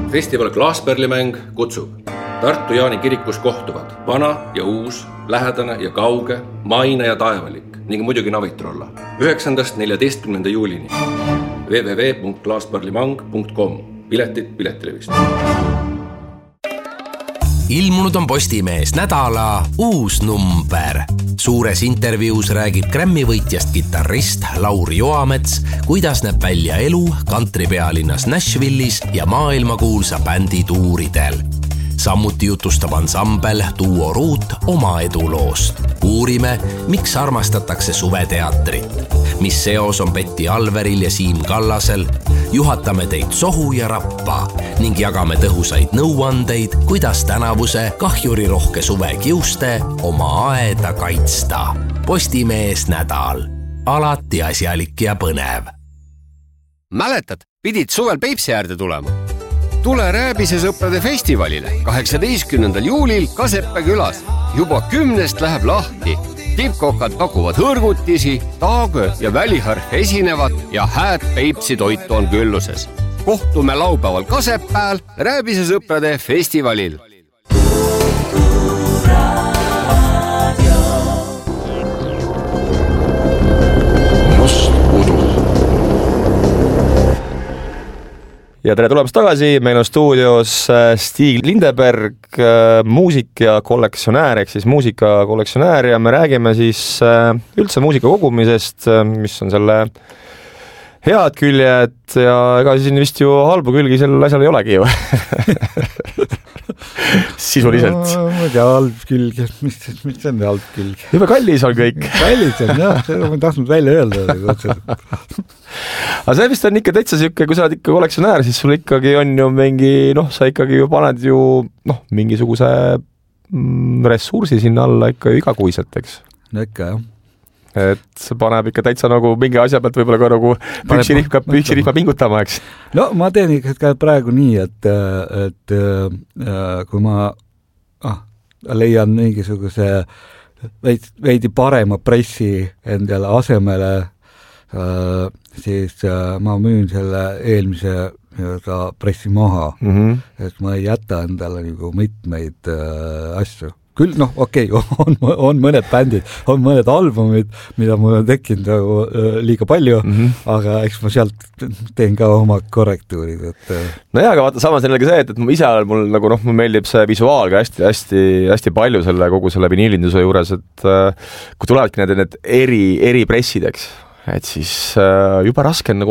Festival Klaaspärlimäng kutsub. Tartu Jaani kirikus kohtuvad vana ja uus, lähedane ja kauge, maine ja taevalik ning muidugi Navitrolla. 9.–14. juulini. www.klaaspärlimang.com. Piletid Piletilevist. Ilmunud on Postimees nädala uus number. Suures intervjuus räägib Grammy võitjast kitarrist Lauri Joamets, kuidas näeb välja elu kantripealinnas Nashvillis ja maailmakuulsa bändi tuuridel. Samuti jutustab ansambel Duo Root oma eduloost. Uurime, miks armastatakse suveteatrit, mis seos on Betty Alveril ja Siim Kallasel, juhatame teid sohu ja rappa ning jagame tõhusaid nõuandeid, kuidas tänavuse kahjurirohke suve kiuste oma aeda kaitsta. Postimees nädal. Alati asjalik ja põnev. Mäletad, pidid suvel Peipsi äärde tulema? Tule Rääbise sõprade festivalile 18. juulil Kaseppe külas. Juba 10 läheb lahti. Tippkokad pakuvad hõrgutisi, taagö ja väliharf esinevad ja hääd Peipsi toitu on külluses. Kohtume laupäeval Kasepääl Rääbise sõprade festivalil. Ja tere tulemast tagasi, meil on stuudios Stig Lindeberg, muusik ja kollektsionäär, ehk siis muusikakollektsionäär ja me räägime siis üldse muusika kogumisest, mis on selle head küljed ja ega siin vist ju halbu külgi sellel asjal ei olegi ju. Sisuliselt. Ma ei tea, halb külg, mis on halb külg? Juba kallis on kõik. Kallis on, jah, seda ma tahtnud välja öelda. Aga see vist on ikka täitsa siuke, kui sa oled ikka kollektsionäär, siis sul ikkagi on ju mingi, sa ikkagi ju paned ju mingisuguse ressursi sinna alla ikka ju igakuiselt, eks? No ikka, jah. Et see paneb ikka täitsa nagu mingi asja pealt võib-olla ka nagu püksirihma pingutama, eks? No ma teen ikka praegu nii, et kui ma leian mingisuguse veidi parema pressi endale asemele, siis ma müün selle eelmise pressi maha, et ma ei jäta endale nagu mitmeid asju. Küll, okei, on mõned bändid, on mõned albumid, mida mul on tekkinud liiga palju, aga eks ma sealt teen ka oma korrektuurid. No jaa, aga vaata, samas on see, et ise mul nagu mul meeldib see visuaal ka hästi palju kogu selle viniilinduse juures, et kui tulevadki need eri pressid, eks, et siis juba raske on nagu